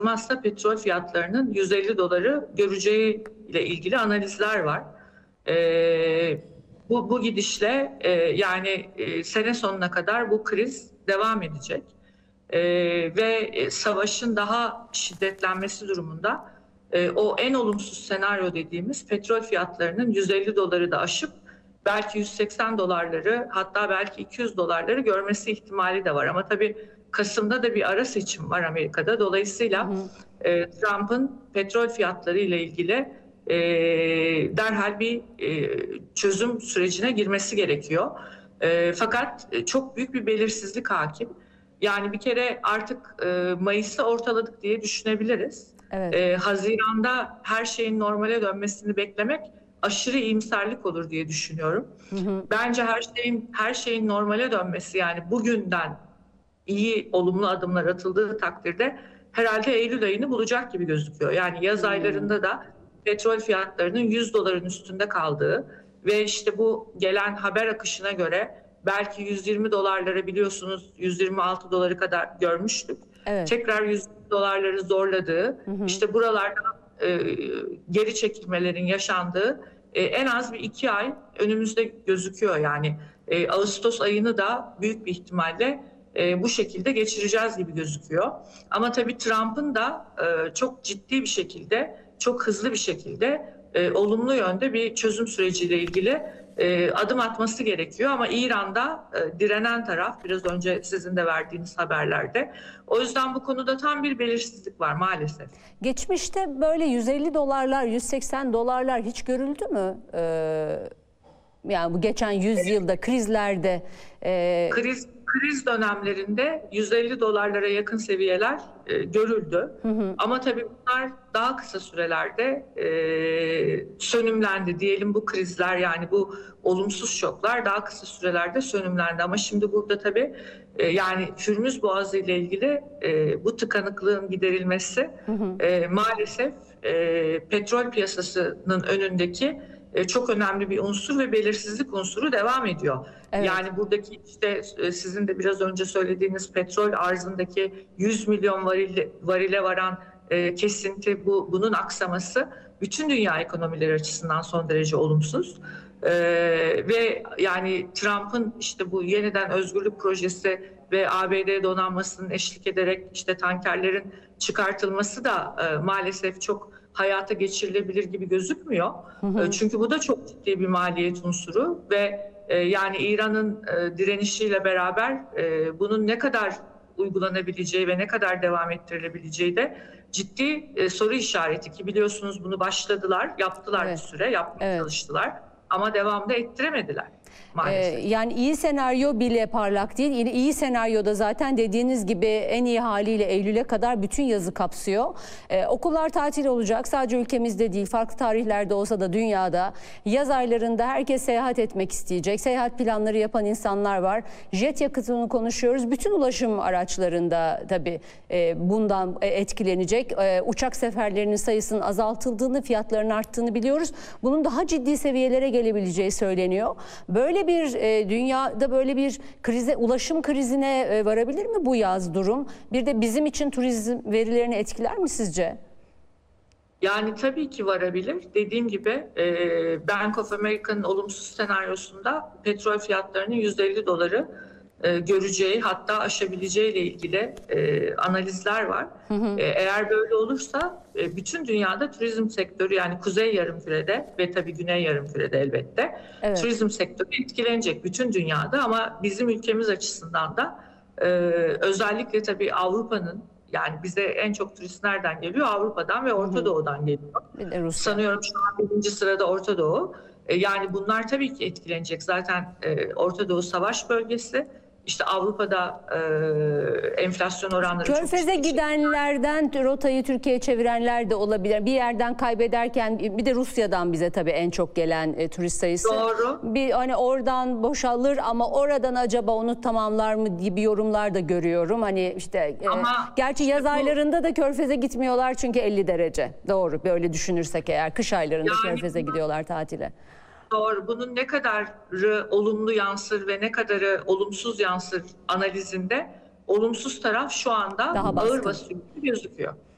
olmazsa petrol fiyatlarının 150 doları göreceği ile ilgili analizler var. Bu gidişle sene sonuna kadar bu kriz devam edecek. Ve savaşın daha şiddetlenmesi durumunda o en olumsuz senaryo dediğimiz petrol fiyatlarının 150 doları da aşıp belki 180 dolarları, hatta belki 200 dolarları görmesi ihtimali de var. Ama tabii Kasım'da da bir ara seçim var Amerika'da. Dolayısıyla Trump'ın petrol fiyatları ile ilgili derhal bir çözüm sürecine girmesi gerekiyor. Fakat çok büyük bir belirsizlik hakim. Yani bir kere artık Mayıs'ı ortaladık diye düşünebiliriz. Evet. Haziran'da her şeyin normale dönmesini beklemek aşırı iyimserlik olur diye düşünüyorum. Bence her şeyin normale dönmesi, yani bugünden iyi olumlu adımlar atıldığı takdirde herhalde Eylül ayını bulacak gibi gözüküyor. Yani yaz aylarında da petrol fiyatlarının 100 doların üstünde kaldığı ve işte bu gelen haber akışına göre belki 120 dolarları, biliyorsunuz 126 doları kadar görmüştük. Evet. Tekrar 100 dolarları zorladığı, işte buralarda geri çekilmelerin yaşandığı en az bir 2 ay önümüzde gözüküyor. Yani Ağustos ayını da büyük bir ihtimalle bu şekilde geçireceğiz gibi gözüküyor. Ama tabii Trump'ın da çok ciddi bir şekilde, çok hızlı bir şekilde olumlu yönde bir çözüm süreciyle ilgili adım atması gerekiyor. Ama İran'da direnen taraf, biraz önce sizin de verdiğiniz haberlerde. O yüzden bu konuda tam bir belirsizlik var maalesef. Geçmişte böyle 150 dolarlar, 180 dolarlar hiç görüldü mü? Yani bu geçen 100 yılda, krizlerde. Kriz dönemlerinde 150 dolarlara yakın seviyeler görüldü. Ama tabii bunlar daha kısa sürelerde sönümlendi. Diyelim bu krizler, yani bu olumsuz şoklar daha kısa sürelerde sönümlendi. Ama şimdi burada tabii yani Hürmüz Boğazı ile ilgili bu tıkanıklığın giderilmesi maalesef petrol piyasasının önündeki çok önemli bir unsur ve belirsizlik unsuru devam ediyor. Evet. Yani buradaki işte sizin de biraz önce söylediğiniz petrol arzındaki 100 milyon varile varan kesinti, bunun aksaması bütün dünya ekonomileri açısından son derece olumsuz. Ve yani Trump'ın işte bu yeniden özgürlük projesi ve ABD donanmasının eşlik ederek işte tankerlerin çıkartılması da maalesef çok hayata geçirilebilir gibi gözükmüyor. Çünkü bu da çok ciddi bir maliyet unsuru ve yani İran'ın direnişiyle beraber bunun ne kadar uygulanabileceği ve ne kadar devam ettirilebileceği de ciddi soru işareti, ki biliyorsunuz bunu başladılar, yaptılar, Evet. bir süre yapmaya çalıştılar ama devamda ettiremediler. Yani iyi senaryo bile parlak değil. Yine iyi senaryoda zaten dediğiniz gibi en iyi haliyle Eylül'e kadar bütün yazı kapsıyor. Okullar tatil olacak. Sadece ülkemizde değil, farklı tarihlerde olsa da dünyada. Yaz aylarında herkes seyahat etmek isteyecek. Seyahat planları yapan insanlar var. Jet yakıtını konuşuyoruz. Bütün ulaşım araçlarında tabii bundan etkilenecek. Uçak seferlerinin sayısının azaltıldığını, fiyatların arttığını biliyoruz. Bunun daha ciddi seviyelere gelebileceği söyleniyor. Böyle bir dünyada böyle bir krize, ulaşım krizine varabilir mi bu yaz durum? Bir de bizim için turizm verilerini etkiler mi sizce? Yani tabii ki varabilir. Dediğim gibi Bank of America'nın olumsuz senaryosunda petrol fiyatlarının 150 doları göreceği, hatta aşabileceği ile ilgili analizler var. Eğer böyle olursa bütün dünyada turizm sektörü, yani Kuzey Yarımküre'de ve tabii Güney Yarımküre'de elbette turizm sektörü etkilenecek bütün dünyada, ama bizim ülkemiz açısından da özellikle tabii Avrupa'nın, yani bize en çok turist nereden geliyor? Avrupa'dan ve Orta Doğu'dan geliyor. Sanıyorum şu an 1. sırada Orta Doğu. Yani bunlar tabii ki etkilenecek. Zaten Orta Doğu savaş bölgesi. İşte Avrupa'da enflasyon oranları çok ciddi. Körfez'e gidenlerden rotayı Türkiye'ye çevirenler de olabilir. Bir yerden kaybederken bir de Rusya'dan bize tabii en çok gelen turist sayısı. Doğru. Bir hani oradan boşalır ama oradan acaba onu tamamlar mı gibi yorumlar da görüyorum. Hani işte gerçi yaz aylarında da Körfez'e gitmiyorlar çünkü 50 derece. Doğru, böyle düşünürsek eğer kış aylarında yani, Körfez'e gidiyorlar tatile. Doğru. Bunun ne kadarı olumlu yansır ve ne kadarı olumsuz yansır analizinde olumsuz taraf şu anda ağır basıyor gibi gözüküyor.